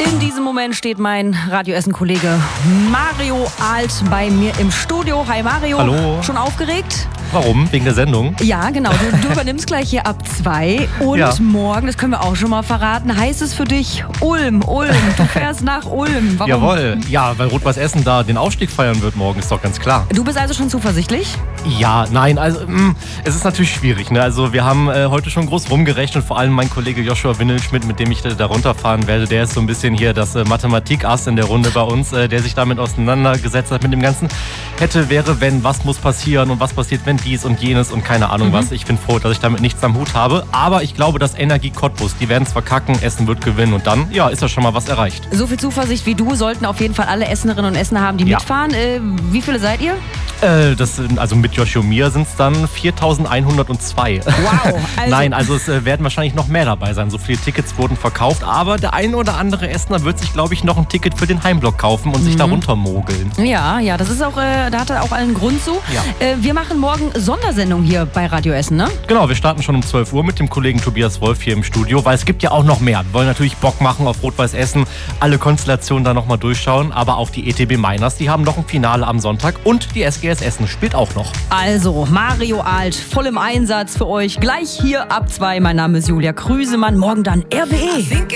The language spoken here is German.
In diesem Moment steht mein Radio Essen-Kollege Mario Alt bei mir im Studio. Hi Mario. Hallo. Schon aufgeregt? Warum? Wegen der Sendung? Ja, genau. Du übernimmst gleich hier ab 2. Und Ja. morgen, das können wir auch schon mal verraten, heißt es für dich Ulm. Du fährst nach Ulm. Warum? Jawohl. Ja, weil Rot-Weiß Essen da den Aufstieg feiern wird morgen, ist doch ganz klar. Du bist also schon zuversichtlich? Ja, nein, also es ist natürlich schwierig. Ne? Also wir haben heute schon groß rumgerechnet, vor allem mein Kollege Joshua Windelschmidt, mit dem ich da runterfahren werde, der ist so ein bisschen hier das Mathematik-Ass in der Runde bei uns, der sich damit auseinandergesetzt hat mit dem ganzen hätte, wäre, wenn, was muss passieren und was passiert, wenn dies und jenes und keine Ahnung was. Ich bin froh, dass ich damit nichts am Hut habe, aber ich glaube, dass Energie Cottbus, die werden es verkacken, Essen wird gewinnen und dann, ja, ist ja schon mal was erreicht. So viel Zuversicht wie du sollten auf jeden Fall alle Essenerinnen und Essener haben, die Ja. mitfahren. Wie viele seid ihr? Also mit Joshi und mir sind es dann 4.102. Wow. Also Nein, also es werden wahrscheinlich noch mehr dabei sein. So viele Tickets wurden verkauft, aber der eine oder andere Essener wird sich, glaube ich, noch ein Ticket für den Heimblock kaufen und sich da runtermogeln. Ja, das ist auch, da hat er auch allen Grund zu. Ja. Wir machen morgen Sondersendung hier bei Radio Essen, ne? Genau, wir starten schon um 12 Uhr mit dem Kollegen Tobias Wolf hier im Studio, weil es gibt ja auch noch mehr. Wir wollen natürlich Bock machen auf Rot-Weiß Essen, alle Konstellationen da nochmal durchschauen, aber auch die ETB Miners, die haben noch ein Finale am Sonntag und die SGS Essen spielt auch noch. Also, Mario Alt, voll im Einsatz für euch. Gleich hier ab 2. Mein Name ist Julia Krüsemann. Morgen dann RWE.